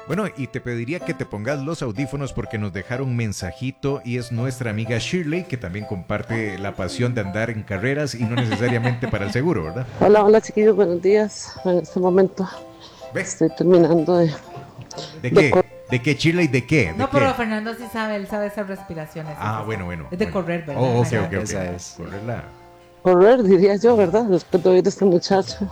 Bueno, y te pediría que te pongas los audífonos porque nos dejaron un mensajito y es nuestra amiga Shirley, que también comparte la pasión de andar en carreras y no necesariamente para el seguro, ¿verdad? Hola, hola chiquillos, buenos días. En este momento ¿Ve? estoy terminando ¿De de qué? ¿De qué, Shirley? ¿De qué? ¿De No, qué? pero Fernando sí sabe, él sabe hacer respiraciones. Ah, bueno. Es de bueno. correr, ¿verdad? Oh, ok, Fernando? ok. Esa es. Correrla. correr, diría yo, ¿verdad? Después de oír a este muchacho,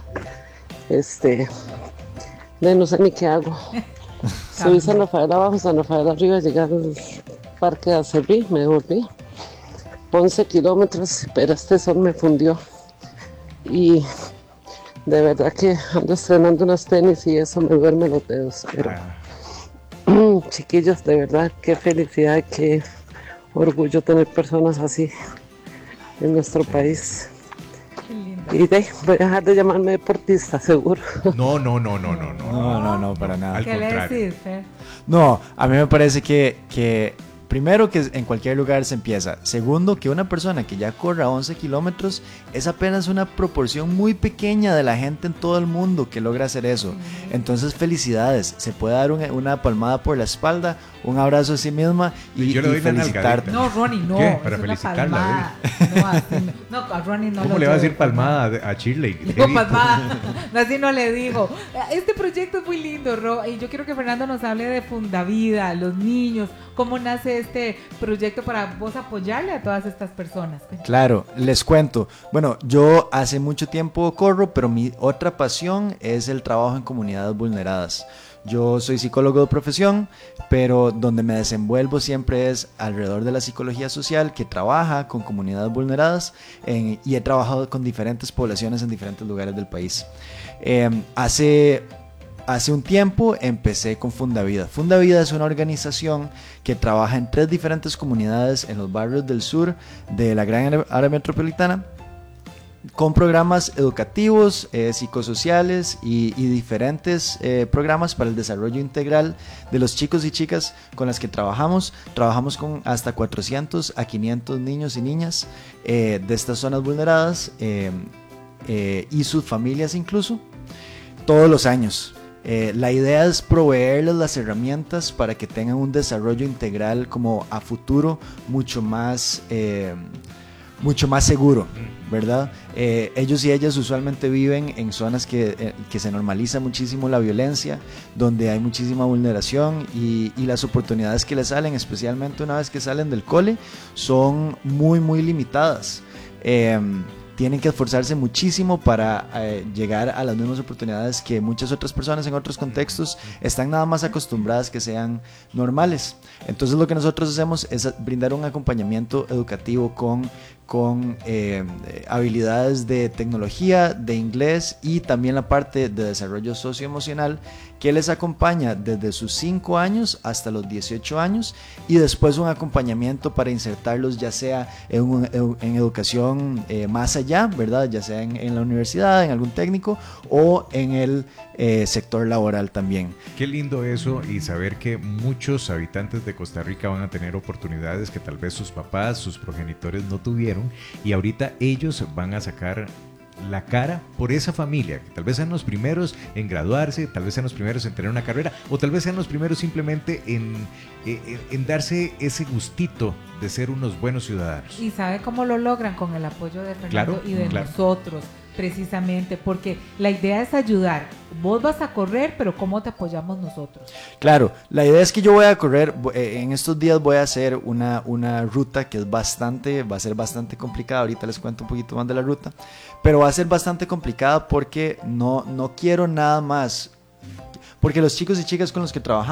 no sé ni qué hago. Subí San Rafael abajo, San Rafael arriba, llegué al parque de Acerrí, me devolví. 11 kilómetros, pero este sol me fundió. Y de verdad que ando estrenando unos tenis y eso me duerme los dedos. Pero chiquillos, de verdad, qué felicidad, qué orgullo tener personas así en nuestro país. Qué lindo. Y voy a dejar de llamarme deportista, seguro. No. No, para nada. Al ¿Qué le contrario. decís, Fer? No, a mí me parece que primero que en cualquier lugar se empieza. Segundo, que una persona que ya corra 11 kilómetros es apenas una proporción muy pequeña de la gente en todo el mundo que logra hacer eso. Entonces, felicidades. Se puede dar una palmada por la espalda, un abrazo a sí misma y, Yo le doy una felicitarte. nalgadita. No, Ronnie, no. ¿Qué? es Para una felicitarla, palmada. No, así no, a Ronnie no ¿Cómo lo le va a lleve, decir palmada a Shirley? No, palmada. Así no le digo. Este proyecto es muy lindo, Ro. Y yo quiero que Fernando nos hable de Fundavida, los niños, cómo nace este proyecto para vos apoyarle a todas estas personas. Claro, les cuento. Bueno, yo hace mucho tiempo corro, pero mi otra pasión es el trabajo en comunidades vulneradas. Yo soy psicólogo de profesión, pero donde me desenvuelvo siempre es alrededor de la psicología social que trabaja con comunidades vulneradas y he trabajado con diferentes poblaciones en diferentes lugares del país. Hace un tiempo empecé con Fundavida. Fundavida es una organización que trabaja en 3 diferentes comunidades en los barrios del sur de la gran área metropolitana con programas educativos, psicosociales y diferentes programas para el desarrollo integral de los chicos y chicas con las que trabajamos. Trabajamos con hasta 400 a 500 niños y niñas de estas zonas vulneradas y sus familias incluso, todos los años. La idea es proveerles las herramientas para que tengan un desarrollo integral como a futuro mucho más seguro, ¿verdad? Ellos y ellas usualmente viven en zonas que se normaliza muchísimo la violencia, donde hay muchísima vulneración y las oportunidades que les salen, especialmente una vez que salen del cole, son muy, muy limitadas. Tienen que esforzarse muchísimo para llegar a las mismas oportunidades que muchas otras personas en otros contextos están nada más acostumbradas que sean normales. Entonces lo que nosotros hacemos es brindar un acompañamiento educativo con habilidades de tecnología, de inglés y también la parte de desarrollo socioemocional que les acompaña desde sus 5 años hasta los 18 años y después un acompañamiento para insertarlos ya sea en educación más allá, ¿verdad? Ya sea en la universidad, en algún técnico o en el sector laboral también. Qué lindo eso y saber que muchos habitantes de Costa Rica van a tener oportunidades que tal vez sus papás, sus progenitores no tuvieron y ahorita ellos van a sacar la cara por esa familia, que tal vez sean los primeros en graduarse, tal vez sean los primeros en tener una carrera o tal vez sean los primeros simplemente en darse ese gustito de ser unos buenos ciudadanos. ¿Y sabe cómo lo logran? Con el apoyo de Fernando y de nosotros, precisamente, porque la idea es ayudar. Vos vas a correr, pero ¿cómo te apoyamos nosotros? Claro, la idea es que yo voy a correr, en estos días voy a hacer una ruta que va a ser bastante complicada, ahorita les cuento un poquito más de la ruta, pero va a ser bastante complicada porque no quiero nada más, porque los chicos y chicas con los que trabajamos